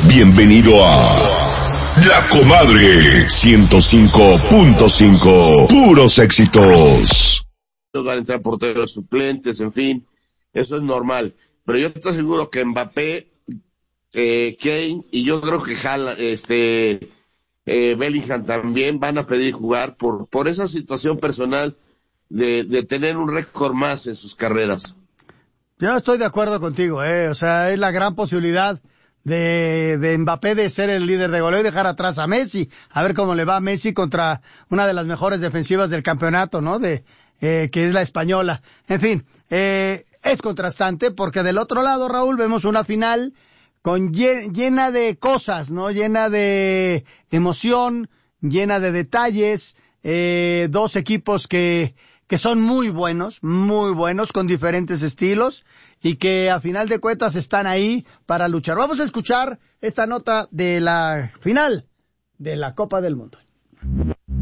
Bienvenido a La Comadre 105.5. Puros éxitos. Van a entrar porteros suplentes, en fin, eso es normal. Pero yo te aseguro que Mbappé, Kane y yo creo que Bellingham también van a pedir jugar por esa situación personal de tener un récord más en sus carreras. Yo estoy de acuerdo contigo, o sea, es la gran posibilidad de Mbappé de ser el líder de goleo y dejar atrás a Messi, a ver cómo le va a Messi contra una de las mejores defensivas del campeonato, ¿no? Que es la española. En fin, es contrastante porque del otro lado, Raúl, vemos una final llena de cosas, ¿no? Llena de emoción, llena de detalles, dos equipos que son muy buenos, con diferentes estilos y que a final de cuentas están ahí para luchar. Vamos a escuchar esta nota de la final de la Copa del Mundo.